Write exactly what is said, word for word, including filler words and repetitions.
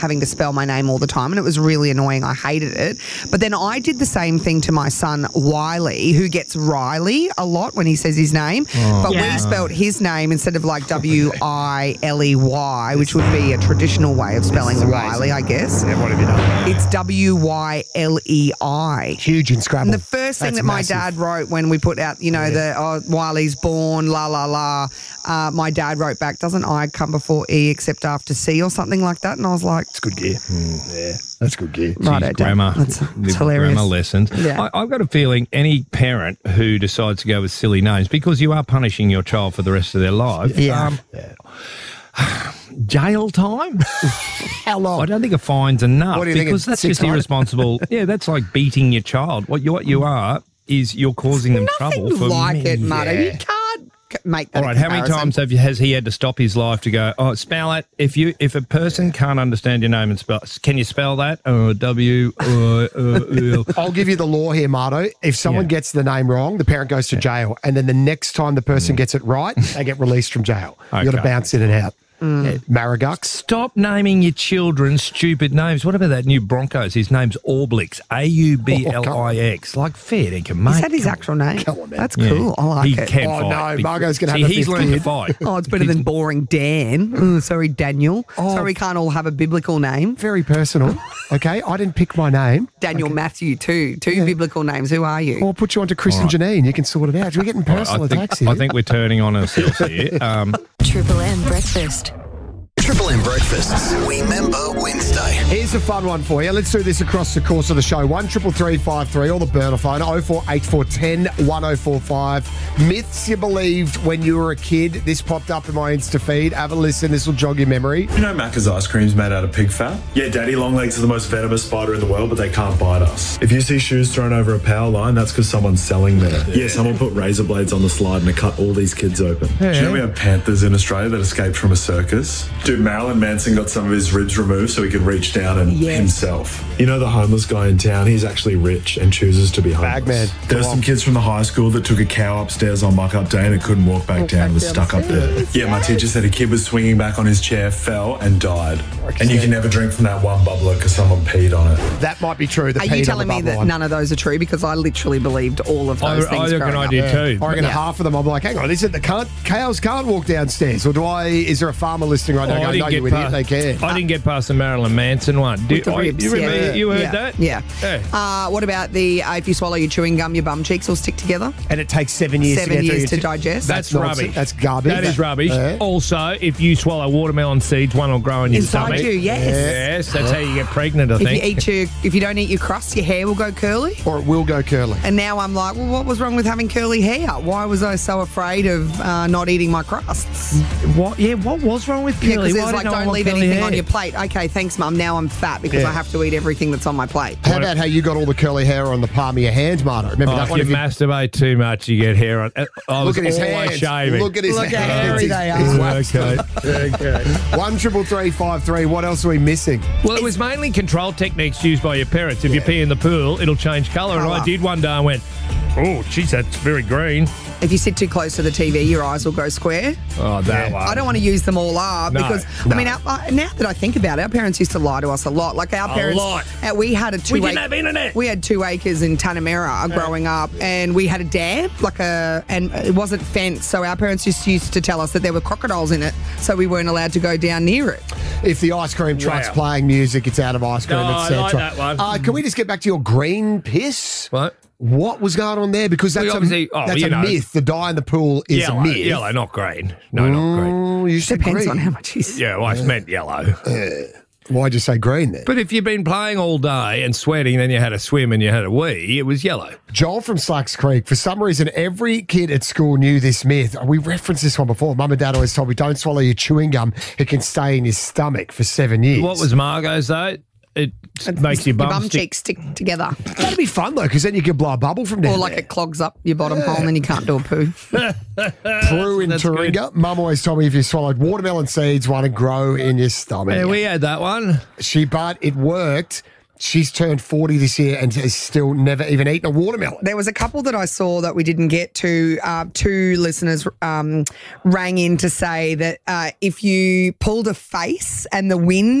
having to spell my name all the time, and it was really annoying. I hated it. But then I did the same thing to my son, Wiley, who gets Riley a lot when he says his name. Oh. But yeah. we spelled his name instead of like W I L E Y, which would be a traditional way of spelling Wiley, I guess. Yeah, what have you done? It's W Y L E I. Huge in Scrabble. And the first thing That's that my massive. dad wrote when we put out, you know, yeah. the oh, Wiley's born, la, la, la, uh, my dad wrote back, doesn't I come before E except after C or something like that? And I was like, it's good gear. Mm, yeah, that's good gear. Right, Jeez, grammar, that's, that's hilarious. Grammar lessons. Yeah. I, I've got a feeling any parent who decides to go with silly names, because you are punishing your child for the rest of their life. Yeah. Um, yeah. Jail time? How long? I don't think a fine's enough, What do you because think, that's just irresponsible. Yeah, that's like beating your child. What you what you are is you're causing them Nothing trouble for like me. it, Muddy. Yeah. You can't make that. All right, how many comparison. times have you, has he had to stop his life to go, oh, spell it? If you if a person can't understand your name and spell, can you spell that? Oh, W, uh, uh, uh. I'll give you the law here, Marto. If someone Yeah. gets the name wrong, the parent goes to jail, and then the next time the person gets it right, they get released from jail. Okay. You got to bounce in and out. Mm. Yeah, Maragux. Stop naming your children stupid names. What about that new Broncos? His name's Aublix, A U B L I X. Like, fair dinkum, mate. Is that his actual name? Come on, man. That's Yeah. cool. I like he it. Can Oh, fight. no, Margot's gonna See, have a he's fifth learned to kid. fight. Oh, it's better than boring Dan. Oh, sorry, Daniel. Oh. Sorry, we can't all have a biblical name. Very personal. Okay, I didn't pick my name. Daniel okay. Matthew, too. Two yeah. biblical names. Who are you? Or I'll put you onto Chris All and right. Janine. You can sort it out. We're getting personal I think, attacks here. I think we're turning on ourselves here. Um, Triple M breakfast. Triple M breakfasts. Remember Wednesday. Here's a fun one for you. Let's do this across the course of the show. One triple three five three or the burner phone oh four eight four ten one oh four five. Myths you believed when you were a kid. This popped up in my Insta feed. Have a listen. This will jog your memory. You know Macca's ice cream's made out of pig fat? Yeah, daddy long legs are the most venomous spider in the world, but they can't bite us. If you see shoes thrown over a power line, that's because someone's selling them. Yeah, someone put razor blades on the slide and it cut all these kids open. Yeah. Do you know we have panthers in Australia that escaped from a circus? Dude, Marilyn Manson got some of his ribs removed so he could reach down and Yes. himself. You know the homeless guy in town, he's actually rich and chooses to be homeless. Bagman. There's some kids from the high school that took a cow upstairs on muck-up day and it couldn't walk back down, it was stuck up there. Yeah, my teacher said a kid was swinging back on his chair, fell and died. And you can never drink from that one bubbler because someone peed on it. That might be true. The Are peed you on telling the me bubble that one. none of those are true? Because I literally believed all of I, those I things reckon growing I up. did Yeah. too. I reckon Yeah. half of them, I'm like, hang on, is it the can't, cows can't walk downstairs? Or do I, is there a farmer listening right now Oh, I going, didn't no, get you idiot, past- they can. I didn't get past the Marilyn Manson one. With Did, the I- ribs, you remember, yeah. you heard yeah. that? Yeah. Yeah. Uh, what about the uh, if you swallow your chewing gum, your bum cheeks will stick together? And it takes seven years Seven to get years through to your digest. That's nonsense. rubbish. That's garbage. That is rubbish. Yeah. Also, if you swallow watermelon seeds, one will grow in your Inside stomach. you, yes. Yes, that's how you get pregnant, I If you think. eat your, if you don't eat your crust, your hair will go curly. Or it will go curly. And now I'm like, well, what was wrong with having curly hair? Why was I so afraid of uh, not eating my crusts? What? Yeah, what was wrong with Yeah, curly? because Why it's like, didn't I don't want leave curly anything hair? on your plate. Okay, thanks, Mum. Now I'm fat because Yeah. I have to eat everything that's on my plate. How about how you got all the curly hair on the palm of your hand, Marto? Remember Oh, that if one? you If you- masturbate too much, you get hair on. I was Look at his always hands. shaving. Look at his Look how hands. hairy He's- they he's are. waxed Okay. them. okay. One triple three five three. What else are we missing? Well, it was mainly control techniques used by your parents. If you pee in the pool, it'll change colour. And I Colour. did one day and went, oh, geez, that's very green. If you sit too close to the T V, your eyes will go square. Oh, that one. I don't want to use them all up No, because, no. I mean, our, uh, now that I think about it, our parents used to lie to us a lot. Like our A parents, lot. Uh, we had a two We didn't ac- have internet. We had two acres in Tanamera growing up, and we had a dam, like a, and it wasn't fenced. So our parents just used to tell us that there were crocodiles in it, so we weren't allowed to go down near it. If the ice cream truck's Wow. playing music, it's out of ice cream, No, I et cetera. like that one. Uh, can we just get back to your green piss? What? What was going on there? Because that's Well, a, obviously- oh, that's you a know. myth. The dye in the pool is Yellow, a myth. yellow, not green. No, not green. Oh, you said Depends green. on how much he's. Yeah, well, I meant yellow. Why'd you say green then? But if you've been playing all day and sweating, then you had a swim and you had a wee, it was yellow. Joel from Slacks Creek, for some reason, every kid at school knew this myth. We referenced this one before. Mum and Dad always told me, don't swallow your chewing gum. It can stay in your stomach for seven years. What was Margot's, though? It makes your bum, bum stick. cheeks stick together, That'd be fun, though, because then you could blow a bubble from down or like there. it clogs up your bottom hole, and then you can't do a poo. Prue in That's Taringa. Mum always told me if you swallowed watermelon seeds, one would grow in your stomach. Yeah, we had that one. She, but it worked. She's turned forty this year and has still never even eaten a watermelon. There was a couple that I saw that we didn't get to. Uh, two listeners um, rang in to say that uh, if you pulled a face and the wind